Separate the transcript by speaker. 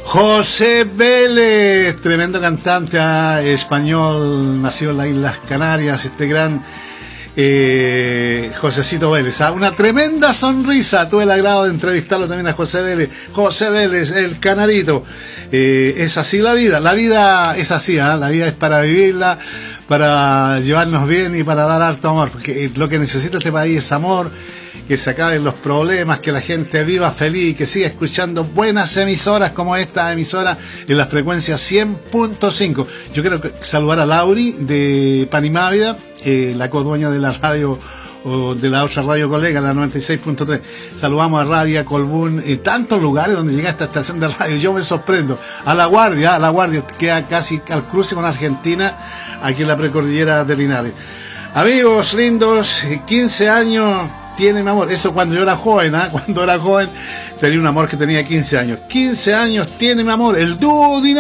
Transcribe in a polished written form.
Speaker 1: José Vélez, tremendo cantante español, nacido en las Islas Canarias, este gran Josecito Vélez, una tremenda sonrisa. Tuve el agrado de entrevistarlo también a José Vélez. José Vélez, el canarito. Es así la vida es así, la vida es para vivirla, para llevarnos bien y para dar harto amor, porque lo que necesita este país es amor, que se acaben los problemas, que la gente viva feliz, que siga escuchando buenas emisoras como esta emisora en la frecuencia 100.5. Yo quiero saludar a Lauri de Panimávida, la codueña de la radio, o de la otra radio colega, la 96.3. Saludamos a Rabia, Colbún, tantos lugares donde llega esta estación de radio. Yo me sorprendo. A La Guardia, queda casi al cruce con Argentina, aquí en la precordillera de Linares. Amigos lindos, 15 años tiene mi amor. Eso cuando yo era joven, cuando era joven tenía un amor que tenía 15 años. 15 años tiene mi amor, el dúo dinámico.